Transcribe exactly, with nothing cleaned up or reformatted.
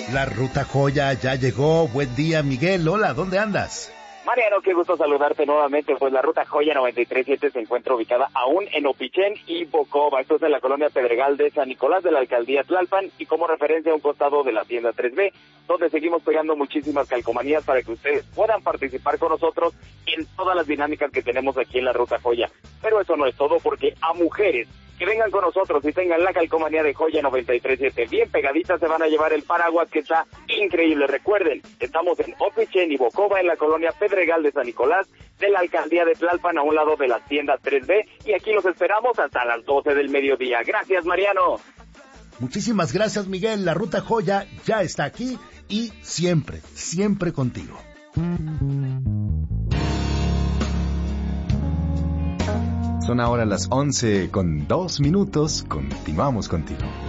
La Ruta Joya ya llegó. Buen día, Miguel. Hola, ¿dónde andas? Mariano, qué gusto saludarte nuevamente. Pues la Ruta Joya noventa y tres punto siete se encuentra ubicada aún en Opichén y Bocoba. Esto es en la colonia Pedregal de San Nicolás de la alcaldía Tlalpan y como referencia a un costado de la tienda tres B, donde seguimos pegando muchísimas calcomanías para que ustedes puedan participar con nosotros en todas las dinámicas que tenemos aquí en la Ruta Joya. Pero eso no es todo, porque a mujeres que vengan con nosotros y tengan la calcomanía de Joya noventa y tres punto siete bien pegaditas, se van a llevar el paraguas que está increíble. Recuerden, estamos en Opichén y Bocoba, en la colonia Pedregal de San Nicolás, de la alcaldía de Tlalpan, a un lado de la tienda tres B, y aquí los esperamos hasta las doce del mediodía. Gracias, Mariano. Muchísimas gracias, Miguel. La Ruta Joya ya está aquí y siempre, siempre contigo. Son ahora las once con dos minutos. Continuamos contigo.